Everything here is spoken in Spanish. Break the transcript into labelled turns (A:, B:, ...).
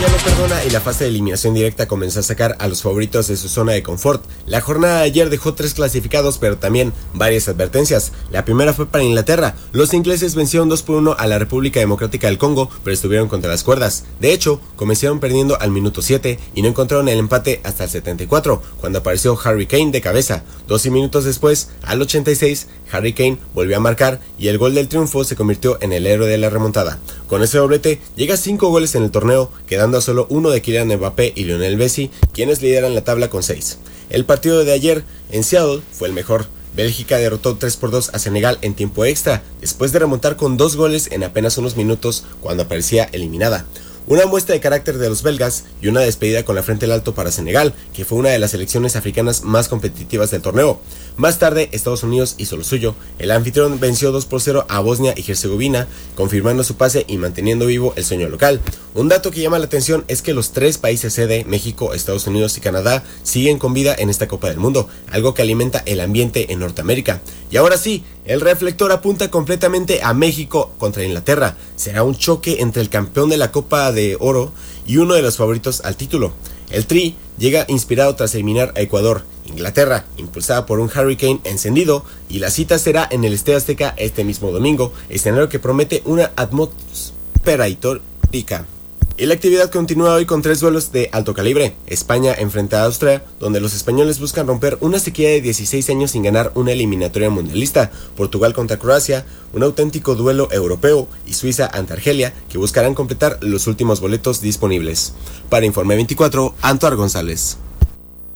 A: ya no perdona y la fase de eliminación directa comenzó a sacar a los favoritos de su zona de confort. La jornada de ayer dejó 3 clasificados, pero también varias advertencias. La primera fue para Inglaterra. Los ingleses vencieron 2-1 a la República Democrática del Congo, pero estuvieron contra las cuerdas. De hecho, comenzaron perdiendo al minuto 7 y no encontraron el empate hasta el 74, cuando apareció Harry Kane de cabeza. 12 minutos después, al 86, Harry Kane volvió a marcar y el gol del triunfo se convirtió en el héroe de la remontada. Con ese doblete, llega a 5 goles en el torneo, quedando a solo uno de Kylian Mbappé y Lionel Messi, quienes lideran la tabla con 6. El partido de ayer en Seattle fue el mejor. Bélgica derrotó 3-2 a Senegal en tiempo extra, después de remontar con 2 goles en apenas unos minutos cuando parecía eliminada. Una muestra de carácter de los belgas y una despedida con la frente en alto para Senegal, que fue una de las selecciones africanas más competitivas del torneo. Más tarde, Estados Unidos hizo lo suyo. El anfitrión venció 2-0 a Bosnia y Herzegovina, confirmando su pase y manteniendo vivo el sueño local. Un dato que llama la atención es que los 3 países sede, México, Estados Unidos y Canadá, siguen con vida en esta Copa del Mundo, algo que alimenta el ambiente en Norteamérica. Y ahora sí, el reflector apunta completamente a México contra Inglaterra. Será un choque entre el campeón de la Copa de Oro y uno de los favoritos al título. El Tri llega inspirado tras eliminar a Ecuador. Inglaterra, impulsada por un Harry Kane encendido, y la cita será en el Estadio Azteca este mismo domingo, escenario que promete una atmósfera histórica. Y la actividad continúa hoy con 3 duelos de alto calibre. España enfrenta a Austria, donde los españoles buscan romper una sequía de 16 años sin ganar una eliminatoria mundialista. Portugal contra Croacia, un auténtico duelo europeo, y Suiza ante Argelia, que buscarán completar los últimos boletos disponibles. Para Informe 24, Antoar González.